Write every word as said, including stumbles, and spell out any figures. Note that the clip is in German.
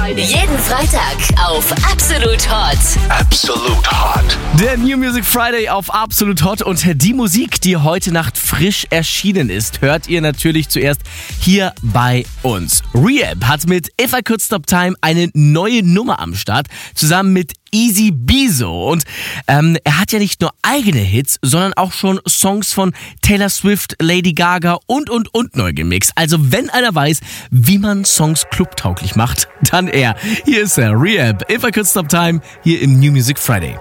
Jeden Freitag auf Absolut Hot. Absolut Hot. Der New Music Friday auf Absolut Hot und die Musik, die heute Nacht frisch erschienen ist, hört ihr natürlich zuerst hier bei uns. R.E.A.B. hat mit If I Could Stop Time eine neue Nummer am Start, zusammen mit Easy Bezo. Und ähm, er hat ja nicht nur eigene Hits, sondern auch schon Songs von Taylor Swift, Lady Gaga und, und, und neu gemixt. Also wenn einer weiß, wie man Songs clubtauglich macht, dann er. Hier ist er, R E A B, If I Could Stop Time, hier im New Music Friday.